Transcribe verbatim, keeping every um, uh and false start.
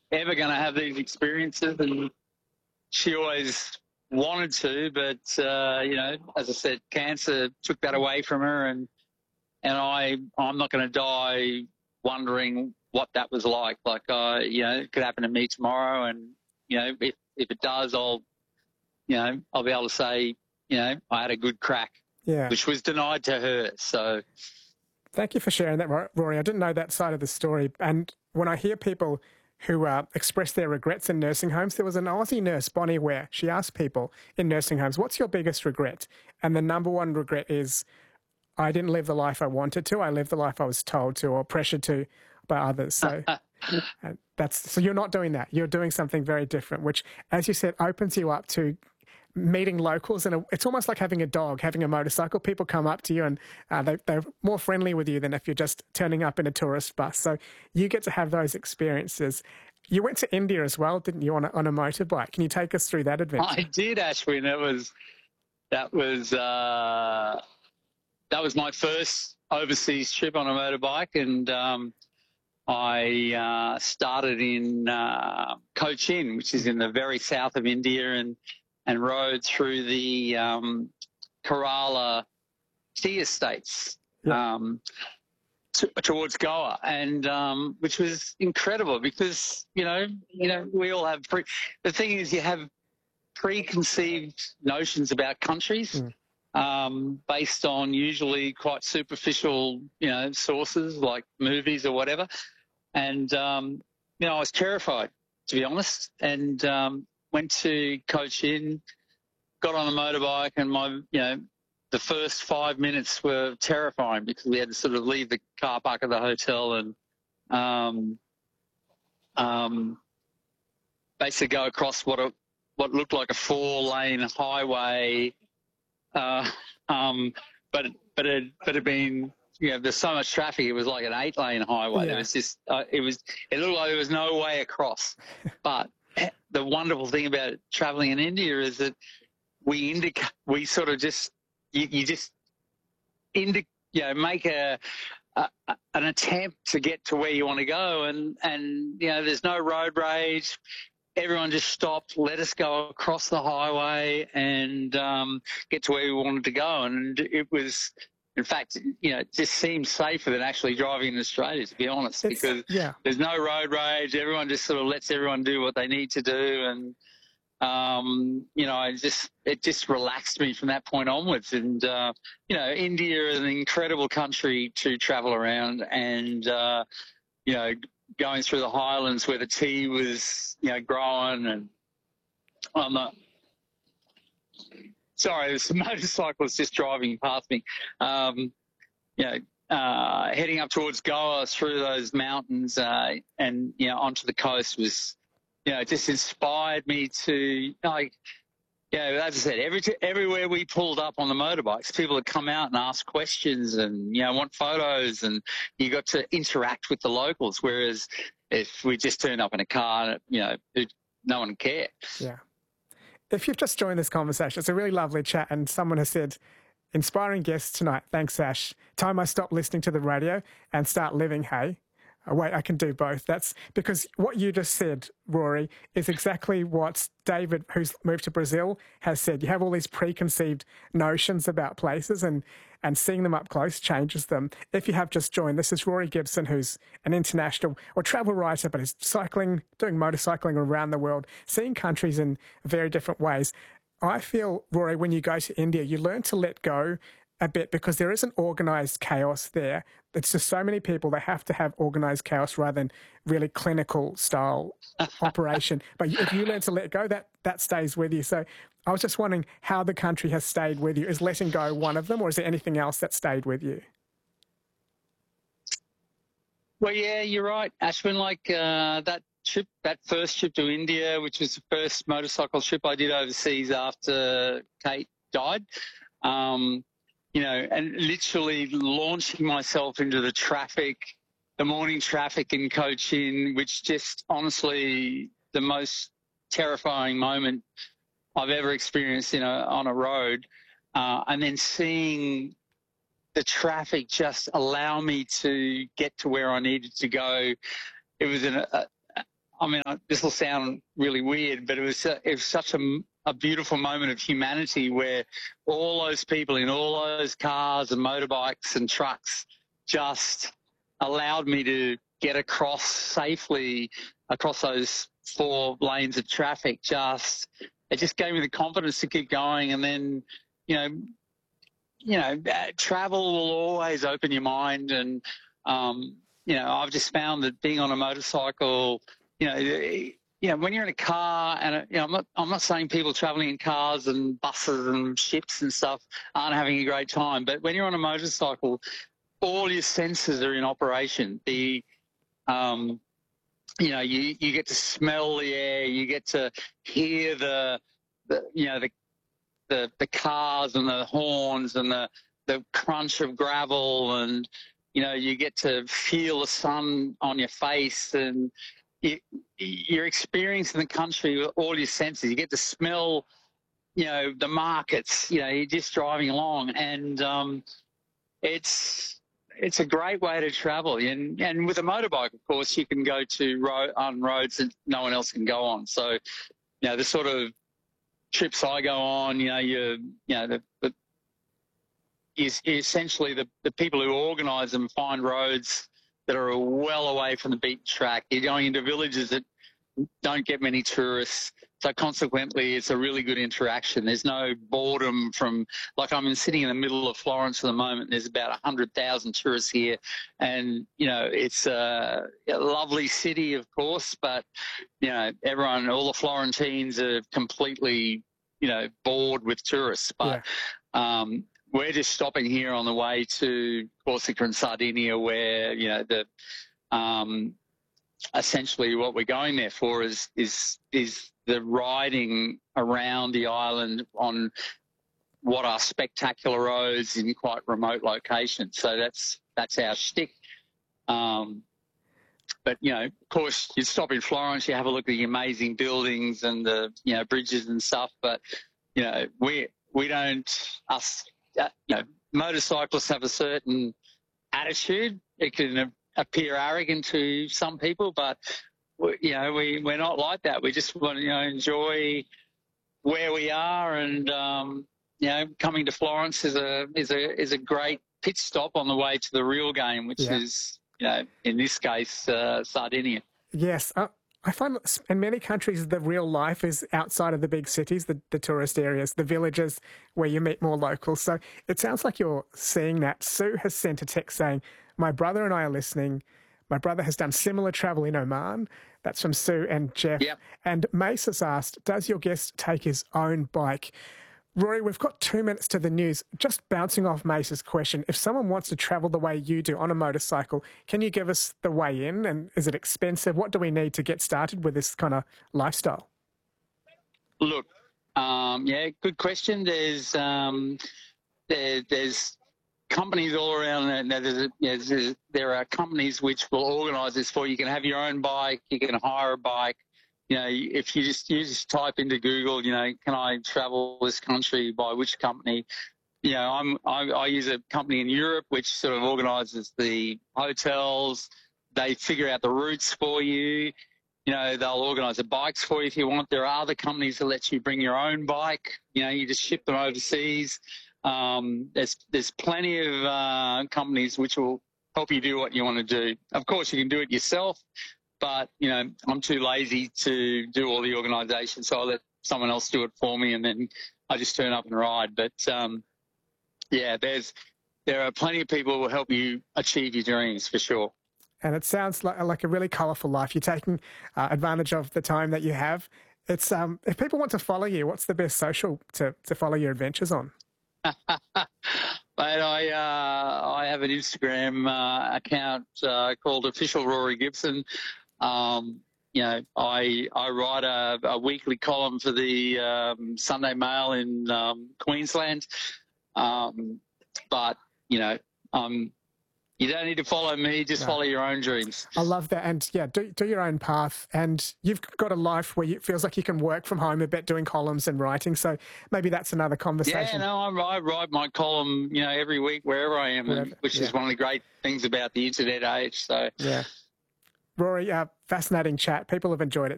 ever going to have these experiences, and she always wanted to, but, uh, you know, as I said, cancer took that away from her, and and I, I'm not going to die wondering what that was like. Like, uh, you know, it could happen to me tomorrow, and, you know, if, if it does, I'll, you know, I'll be able to say, you know, I had a good crack, yeah. which was denied to her. So thank you for sharing that, Rory. I didn't know that side of the story. And when I hear people who uh, express their regrets in nursing homes, there was an Aussie nurse, Bonnie Ware. She asked people in nursing homes, what's your biggest regret? And the number one regret is, I didn't live the life I wanted to. I lived the life I was told to or pressured to by others. So uh, that's so you're not doing that. You're doing something very different, which, as you said, opens you up to meeting locals. And it's almost like having a dog, having a motorcycle. People come up to you and uh, they, they're more friendly with you than if you're just turning up in a tourist bus. So you get to have those experiences. You went to India as well, didn't you, on a, on a motorbike? Can you take us through that adventure? I did, Ashwin. It was, that was, uh, that was my first overseas trip on a motorbike. And, um, I, uh, started in, uh, Cochin, which is in the very south of India, and, and rode through the, um, Kerala tea estates, yeah. um, to, towards Goa, and um, which was incredible because, you know, you know, we all have pre- the thing is you have preconceived notions about countries mm. um, based on usually quite superficial, you know, sources like movies or whatever. And, um, you know, I was terrified, to be honest, and um, went to Cochin, got on a motorbike, and my, you know, the first five minutes were terrifying because we had to sort of leave the car park of the hotel and um, um, basically go across what a, what looked like a four-lane highway, uh, um, but but it but it been, you know, there's so much traffic. It was like an eight-lane highway. Yeah. It was just uh, it was it looked like there was no way across. But the wonderful thing about traveling in India is that we indicate we sort of just You, you just indi- you know, make a, a an attempt to get to where you want to go, and, and you know, there's no road rage. Everyone just stopped, let us go across the highway and um, get to where we wanted to go. And it was, in fact, you know, it just seemed safer than actually driving in Australia, to be honest, It's, because yeah. there's no road rage. Everyone just sort of lets everyone do what they need to do, and Um, you know, I just, it just relaxed me from that point onwards. And, uh, you know, India is an incredible country to travel around, and, uh, you know, going through the highlands where the tea was, you know, growing, and I'm not, sorry, there's some motorcyclists just driving past me. Um, you know, uh, heading up towards Goa through those mountains, uh, and, you know, onto the coast was, you know, it just inspired me to, like, you know, as I said, every everywhere we pulled up on the motorbikes, people would come out and ask questions and, you know, want photos, and you got to interact with the locals. Whereas if we just turned up in a car, you know, it, no one cared. Yeah. If you've just joined this conversation, it's a really lovely chat, and someone has said, inspiring guests tonight. Thanks, Ash. Time I stop listening to the radio and start living, hey? Oh, wait, I can do both. That's because what you just said, Rory, is exactly what David, who's moved to Brazil, has said. You have all these preconceived notions about places, and, and seeing them up close changes them. If you have just joined, this is Rory Gibson, who's an international or travel writer, but is cycling, doing motorcycling around the world, seeing countries in very different ways. I feel, Rory, when you go to India, you learn to let go a bit because there is an organised chaos there. It's just so many people, they have to have organised chaos rather than really clinical style operation. But if you learn to let go, that, that stays with you. So I was just wondering how the country has stayed with you. Is letting go one of them, or is there anything else that stayed with you? Well, yeah, you're right, Ashwin. Like uh, that trip, that first trip to India, which was the first motorcycle trip I did overseas after Kate died, um, you know, and literally launching myself into the traffic, the morning traffic in Cochin, which just honestly the most terrifying moment I've ever experienced in a, on a road. Uh, and then seeing the traffic just allow me to get to where I needed to go. It was an, a, I mean, this will sound really weird, but it was it was such a, a beautiful moment of humanity where all those people in all those cars and motorbikes and trucks just allowed me to get across safely across those four lanes of traffic. Just it just gave me the confidence to keep going. And then, you know, you know, travel will always open your mind. And, um, you know, I've just found that being on a motorcycle, you know, you know, when you're in a car and, you know, I'm not, I'm not saying people traveling in cars and buses and ships and stuff aren't having a great time, but when you're on a motorcycle, all your senses are in operation. The, um, you know, you, you get to smell the air, you get to hear the, the you know, the, the, the cars and the horns and the, the crunch of gravel, and, you know, you get to feel the sun on your face, and you, you're experiencing the country with all your senses. You get to smell, you know, the markets, you know, you're just driving along, and um, it's, it's a great way to travel. And, and with a motorbike, of course, you can go to road, on roads that no one else can go on. So, you know, the sort of trips I go on, you know, you, you know, the, the is essentially the, the people who organise them find roads that are well away from the beaten track. You're going into villages that don't get many tourists. So consequently, it's a really good interaction. There's no boredom from, like I'm sitting in the middle of Florence at the moment. There's about one hundred thousand tourists here. And, you know, it's a, a lovely city, of course, but, you know, everyone, all the Florentines are completely, you know, bored with tourists. But, yeah. um, we're just stopping here on the way to Corsica and Sardinia, where, you know, the um, essentially what we're going there for is is is the riding around the island on what are spectacular roads in quite remote locations. So that's that's our shtick. Um, but, you know, of course, you stop in Florence, you have a look at the amazing buildings and the, you know, bridges and stuff. But, you know, we we don't us. Uh, you know, motorcyclists have a certain attitude. It can appear arrogant to some people, but we, you know, we we're not like that. We just want to, you know, enjoy where we are, and um, you know, coming to Florence is a is a is a great pit stop on the way to the real game, which yeah. is, you know, in this case, uh, Sardinia. Yes. Uh I find in many countries the real life is outside of the big cities, the, the tourist areas, the villages where you meet more locals. So it sounds like you're seeing that. Sue has sent a text saying, my brother and I are listening. My brother has done similar travel in Oman. That's from Sue and Jeff. Yep. And Mace has asked, does your guest take his own bike? Rory, we've got two minutes to the news. Just bouncing off Mace's question, if someone wants to travel the way you do on a motorcycle, can you give us the way in? And is it expensive? What do we need to get started with this kind of lifestyle? Look, um, yeah, good question. There's um, there, there's companies all around. There's, there's, there are companies which will organise this for you. You can have your own bike. You can hire a bike. You know, if you just you just type into Google, you know, can I travel this country by which company? You know, I'm I, I use a company in Europe which sort of organises the hotels. They figure out the routes for you. You know, they'll organise the bikes for you if you want. There are other companies that let you bring your own bike. You know, you just ship them overseas. Um, there's there's plenty of uh, companies which will help you do what you want to do. Of course, you can do it yourself. But, you know, I'm too lazy to do all the organisation, so I let someone else do it for me, and then I just turn up and ride. But, um, yeah, there's there are plenty of people who will help you achieve your dreams, for sure. And it sounds like, like a really colourful life. You're taking uh, advantage of the time that you have. It's um, if people want to follow you, what's the best social to, to follow your adventures on? Mate, I, uh, I have an Instagram uh, account uh, called Official Rory Gibson. Um, you know, I I write a, a weekly column for the um, Sunday Mail in um, Queensland, um, but you know, um, you don't need to follow me; just no. follow your own dreams. I love that, and yeah, do do your own path. And you've got a life where it feels like you can work from home a bit, doing columns and writing. So maybe that's another conversation. Yeah, no, I, I write my column, you know, every week wherever I am, and, which yeah. is one of the great things about the internet age. So yeah. Rory, uh, fascinating chat. People have enjoyed it.